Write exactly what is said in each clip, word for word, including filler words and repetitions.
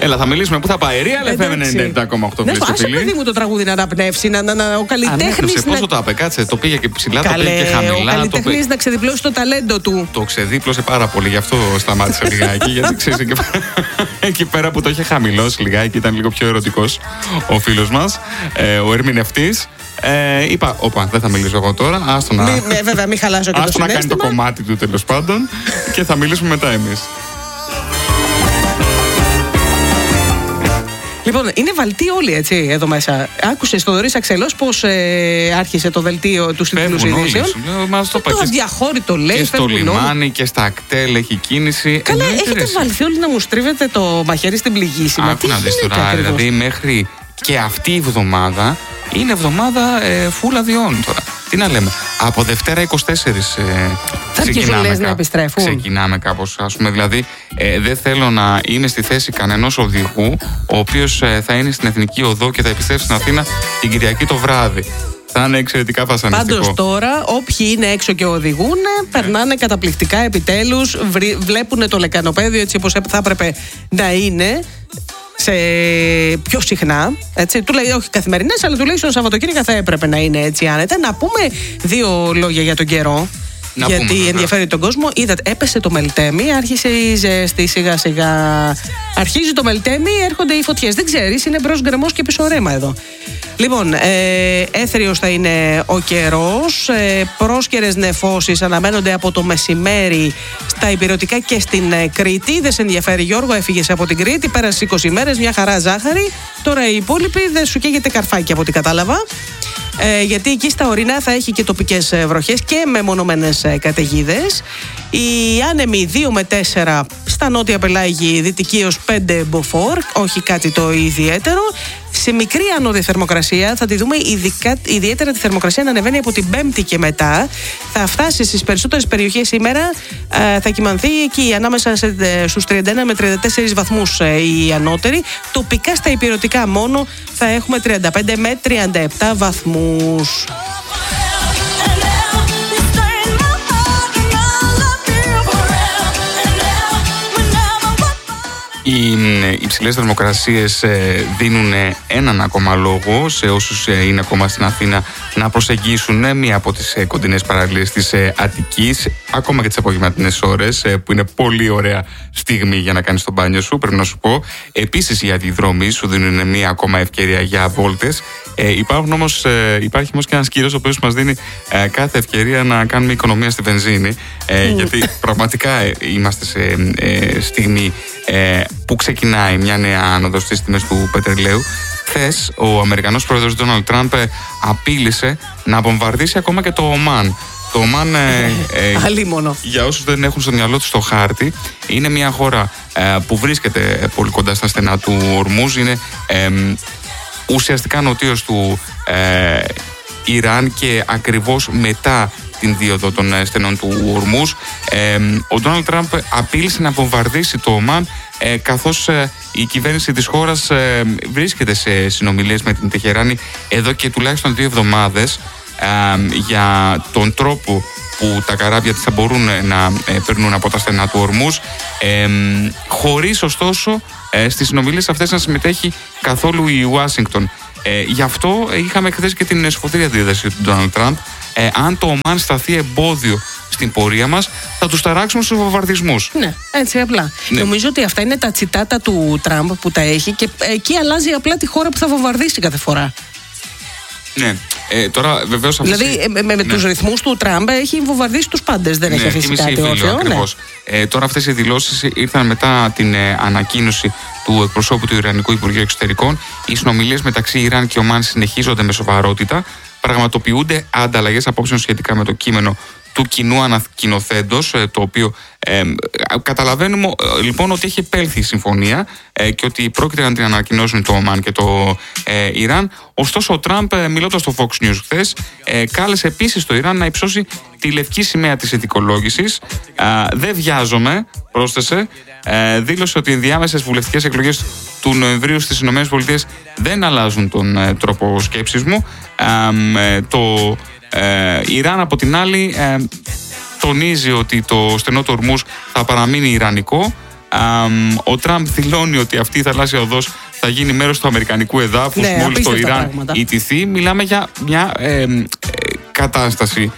Έλα, θα μιλήσουμε πού θα πάει. Real εφ εμ ενενήντα επτά κόμμα οκτώ. Ναι, άσε παιδί μου το τραγούδι να αναπνεύσει, να, να, να, ο καλλιτέχνης. Να... Πόσο το άπε, κάτσε, το πήγε και ψηλά, Καλέ, το πήγε και χαμηλά. Ο καλλιτέχνης το... να ξεδιπλώσει το ταλέντο του. Το ξεδίπλωσε πάρα πολύ, γι' αυτό σταμάτησε λιγάκι. Γιατί ξέρει, εκεί, εκεί πέρα που το είχε χαμηλώσει λιγάκι, ήταν λίγο πιο ερωτικός ο φίλος μας, ε, ο ερμηνευτής. Ε, είπα, όπα, δεν θα μιλήσω εγώ τώρα. Άστο να, μη, ναι, βέβαια, μην χαλάσω και το άστο να κάνει το κομμάτι του τέλος πάντων και θα μιλήσουμε μετά εμείς. Λοιπόν, είναι βαλτοί όλοι έτσι εδώ μέσα. Άκουσες το Θοδωρή Αξελός πώς ε, άρχισε το δελτίο του τίτλους ειδήσεων. Το, το αδιαχώρητο λέει. Και στο λιμάνι όλοι. Και στα ακτέλ έχει κίνηση. Καλά, ε, έχετε βαλθεί όλοι να μου στρίβετε το μαχαίρι στην πληγήσιμα. Άκου να δεις τώρα, δηλαδή μέχρι και αυτή η εβδομάδα είναι εβδομάδα ε, φούλα διών τώρα. Τι να λέμε, από Δευτέρα είκοσι τέσσερα ε, θα ξεκινάμε, κά... να επιστρέφουν. Ξεκινάμε κάπως, ας πούμε, δηλαδή ε, δεν θέλω να είμαι στη θέση κανενός οδηγού ο οποίος ε, θα είναι στην Εθνική Οδό και θα επιστρέψει στην Αθήνα την Κυριακή το βράδυ. Θα είναι εξαιρετικά βασανιστικό. Πάντως τώρα όποιοι είναι έξω και οδηγούν περνάνε καταπληκτικά επιτέλους, βλέπουν το λεκανοπέδιο έτσι όπως θα έπρεπε να είναι. Σε πιο συχνά, έτσι, τουλάχιστον όχι καθημερινές, αλλά τουλάχιστον Σαββατοκύριακα θα έπρεπε να είναι έτσι άνετα. Να πούμε δύο λόγια για τον καιρό. Να γιατί πούμε, ενδιαφέρει τον κόσμο. Είδατε, έπεσε το Μελτέμι, άρχισε η ζέστη σιγά σιγά. Αρχίζει το Μελτέμι, έρχονται οι φωτιές. Δεν ξέρεις, είναι μπρος γκρεμός και πίσω ρέμα εδώ. Λοιπόν, ε, έθριος θα είναι ο καιρός. Ε, πρόσκαιρες νεφώσεις αναμένονται από το μεσημέρι στα υπηρετικά και στην ε, Κρήτη. Δεν σε ενδιαφέρει, Γιώργο, έφυγες από την Κρήτη. Πέρασε είκοσι ημέρες, μια χαρά ζάχαρη. Τώρα οι υπόλοιποι δεν σου καίγεται καρφάκι από ό,τι κατάλαβα. Ε, γιατί εκεί στα ορεινά θα έχει και τοπικές βροχές και μεμονωμένες καταιγίδες. Οι άνεμοι δύο με τέσσερα στα νότια πελάγη, δυτική έως πέντε μποφόρ, όχι κάτι το ιδιαίτερο. Σε μικρή ανώδη θερμοκρασία θα τη δούμε ειδικά, ιδιαίτερα τη θερμοκρασία να ανεβαίνει από την Πέμπτη και μετά. Θα φτάσει στις περισσότερες περιοχές σήμερα, ε, θα κυμανθεί εκεί ανάμεσα σε, ε, στους τριάντα ένα με τριάντα τέσσερα βαθμούς ε, οι ανώτεροι. Τοπικά στα υπηρετικά μόνο θα έχουμε τριάντα πέντε με τριάντα επτά βαθμούς. Οι υψηλές θερμοκρασίες δίνουν έναν ακόμα λόγο σε όσους είναι ακόμα στην Αθήνα να προσεγγίσουν μία από τις κοντινές παραλίες της Αττικής, ακόμα και τις απογευματινές ώρες, που είναι πολύ ωραία στιγμή για να κάνεις το μπάνιο σου, πρέπει να σου πω. Επίσης οι αντιδρόμοι σου δίνουν μία ακόμα ευκαιρία για βόλτες. Ε, υπάρχουν όμως, ε, υπάρχει όμως και ένας κύριος ο οποίος μας δίνει ε, κάθε ευκαιρία να κάνουμε οικονομία στη βενζίνη, ε, γιατί πραγματικά ε, είμαστε σε ε, στιγμή ε, που ξεκινάει μια νέα άνοδος στις τιμές του πετρελαίου. Χθες ο Αμερικανός πρόεδρος Ντόναλντ Τραμπ ε, απείλησε να βομβαρδίσει ακόμα και το Ομάν. Το Ομάν, ε, ε, για όσους δεν έχουν στο μυαλό τους το χάρτη, είναι μια χώρα ε, που βρίσκεται πολύ κοντά στα στενά του Ορμούζ. Είναι ε, ουσιαστικά νοτίως του ε, Ιράν και ακριβώς μετά την δίωδο των στενών του Ορμούζ. Ε, ο Ντόναλντ Τραμπ απείλησε να βομβαρδίσει το Ομάν, ε, καθώς ε, η κυβέρνηση της χώρας ε, βρίσκεται σε συνομιλίες με την Τεχεράνη εδώ και τουλάχιστον δύο εβδομάδες ε, για τον τρόπο που τα καράβια θα μπορούν να ε, περνούν από τα στενά του Ορμούζ, ε, χωρίς ωστόσο ε, στις συνομιλίες αυτές να συμμετέχει καθόλου η Ουάσιγκτον. Ε, γι' αυτό είχαμε χθες και την σφοδρή αντίδραση του Ντόναλντ Τραμπ. Ε, αν το Ομάν σταθεί εμπόδιο στην πορεία μας, θα τους ταράξουμε στους βομβαρδισμούς. Ναι, έτσι απλά. Ναι. Νομίζω ότι αυτά είναι τα τσιτάτα του Τραμπ που τα έχει και εκεί αλλάζει απλά τη χώρα που θα βομβαρδίσει κάθε φορά. Ναι. Ε, τώρα βεβαίως δηλαδή η... με, με ναι. τους ρυθμούς του Τραμπ έχει βομβαρδίσει τους πάντες, δεν ναι, έχει αφήσει κάτι όρθιο. Ακριβώς. Ναι. Ε, τώρα αυτές οι δηλώσεις ήρθαν μετά την ε, ανακοίνωση του εκπροσώπου του Ιρανικού Υπουργείου Εξωτερικών. Οι συνομιλίες μεταξύ Ιράν και Ομάν συνεχίζονται με σοβαρότητα. Πραγματοποιούνται ανταλλαγές απόψεων σχετικά με το κείμενο του κοινού ανακοινοθέντος, το οποίο ε, καταλαβαίνουμε ε, λοιπόν ότι έχει επέλθει η συμφωνία ε, και ότι πρόκειται να την ανακοινώσουν το Ομάν και το ε, Ιράν. Ωστόσο ο Τραμπ, ε, μιλώντας στο Fox News χθες, ε, κάλεσε επίσης το Ιράν να υψώσει τη λευκή σημαία της ηθικολόγησης. Ε, δεν βιάζομαι, πρόσθεσε. Ε, δήλωσε ότι οι διάμεσες βουλευτικές εκλογές του Νοεμβρίου στις ΗΠΑ δεν αλλάζουν τον ε, τρόπο σκέψης μου. Ε, ε, το ε, Ιράν από την άλλη ε, τονίζει ότι το στενό του Ορμούζ θα παραμείνει ιρανικό Ο Τραμπ δηλώνει ότι αυτή η θαλάσσια οδός θα γίνει μέρος του αμερικανικού εδάφους, ναι, μόλις το Ιράν ιτηθεί. Μιλάμε για μια ε, ε, κατάσταση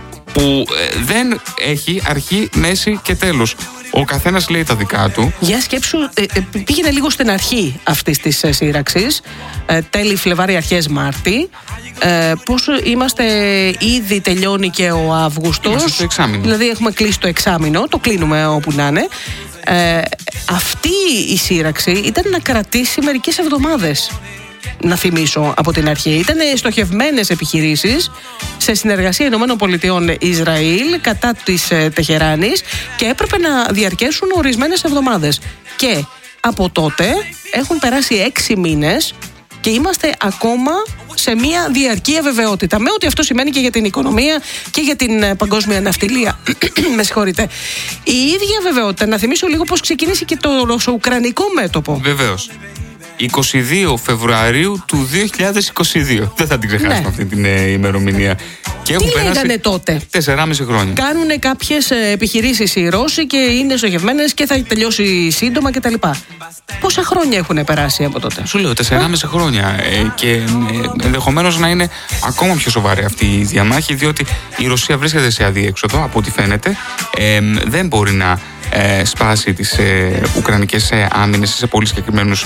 που ε, δεν έχει αρχή, μέση και τέλος. Ο καθένας λέει τα δικά του. Για σκέψου, ε, ε, πήγαινε λίγο στην αρχή αυτής της ε, σύραξης, ε, τέλη Φλεβάρι, αρχές Μάρτη. Ε, πώς είμαστε, ήδη τελειώνει και ο Αύγουστος. Είμαστε στο εξάμηνο. Δηλαδή έχουμε κλείσει το εξάμηνο, το κλείνουμε όπου να είναι. Ε, αυτή η σύραξη ήταν να κρατήσει μερικές εβδομάδες. Να θυμίσω από την αρχή. Ήταν στοχευμένες επιχειρήσεις σε συνεργασία Ηνωμένων Πολιτειών Ισραήλ κατά της ε, Τεχεράνης και έπρεπε να διαρκέσουν ορισμένες εβδομάδες. Και από τότε έχουν περάσει έξι μήνες και είμαστε ακόμα σε μια διαρκή αβεβαιότητα. Με ό,τι αυτό σημαίνει και για την οικονομία και για την παγκόσμια ναυτιλία. Με συγχωρείτε. Η ίδια βεβαιότητα, να θυμίσω λίγο πώς ξεκίνησε και το ρωσο-ουκρανικό μέτωπο. Βεβαίως. είκοσι δύο Φεβρουαρίου του δύο χιλιάδες είκοσι δύο. Δεν θα την ξεχάσουμε, ναι, αυτή την ε, ημερομηνία. Και τι λέγανε τότε? τεσσεράμισι χρόνια. Κάνουν κάποιες επιχειρήσεις οι Ρώσοι και είναι στοχευμένες και θα τελειώσει σύντομα κτλ. Πόσα χρόνια έχουν περάσει από τότε? Σου λέω, τεσσεράμισι χρόνια. Ε, και ε, ενδεχομένως να είναι ακόμα πιο σοβαρή αυτή η διαμάχη, διότι η Ρωσία βρίσκεται σε αδίέξοδο, από ό,τι φαίνεται. Ε, δεν μπορεί να ε, σπάσει τις ε, ουκρανικές ε, άμυνες σε πολύ συγκεκριμένους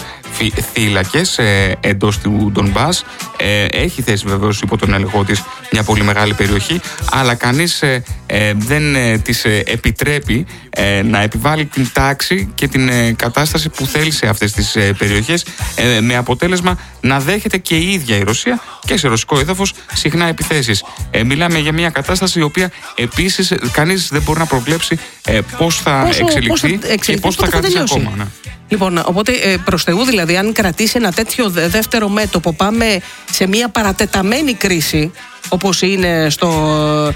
θύλακες ε, εντός του Ντονμπάς. Ε, έχει θέσει βεβαίως υπό τον έλεγχό της μια πολύ μεγάλη περιοχή, αλλά κανείς ε, ε, δεν ε, της ε, επιτρέπει ε, να επιβάλλει την τάξη και την ε, κατάσταση που θέλει σε αυτές τις ε, περιοχές, ε, με αποτέλεσμα να δέχεται και η ίδια η Ρωσία και σε ρωσικό έδαφος συχνά επιθέσεις. Ε, μιλάμε για μια κατάσταση η οποία επίσης κανείς δεν μπορεί να προβλέψει ε, πώς θα πόσο, εξελιχθεί, πώς θα εξελιχθεί και πώς θα, θα κρατήσει ακόμα. Ναι. Λοιπόν, οπότε ε, προς Θεού, δηλαδή, αν κρατήσει ένα τέτοιο δεύτερο μέτωπο, πάμε σε μια παρατεταμένη κρίση, όπως είναι στο,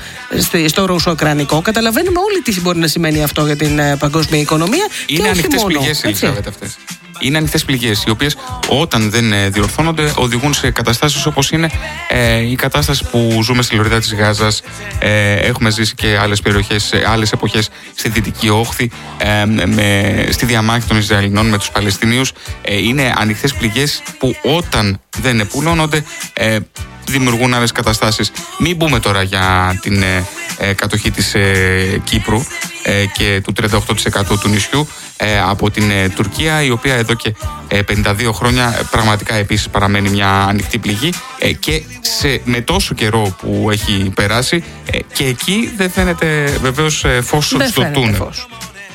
στο ρωσο-ουκρανικό, καταλαβαίνουμε όλοι τι μπορεί να σημαίνει αυτό για την ε, παγκόσμια οικονομία. Είναι ανοιχτές πληγές, Ελισάβετ, αυτές. Είναι ανοιχτές πληγές, οι οποίες όταν δεν διορθώνονται οδηγούν σε καταστάσεις όπως είναι ε, η κατάσταση που ζούμε στη Λωρίδα της Γάζας. Ε, έχουμε ζήσει και άλλες περιοχές, άλλες εποχές στη Δυτική Όχθη, ε, με, στη διαμάχη των Ισραηλινών με τους Παλαιστινίους. Ε, είναι ανοιχτές πληγές που όταν δεν επουλώνονται ε, δημιουργούν άλλες καταστάσεις. Μην πούμε τώρα για την ε, κατοχή της ε, Κύπρου ε, και του τριάντα οκτώ τοις εκατό του νησιού ε, από την ε, Τουρκία, η οποία εδώ και ε, πενήντα δύο χρόνια ε, πραγματικά επίσης παραμένει μια ανοιχτή πληγή ε, και σε, με τόσο καιρό που έχει περάσει ε, και εκεί δεν φαίνεται βεβαίως ε, φως στο τούνελ.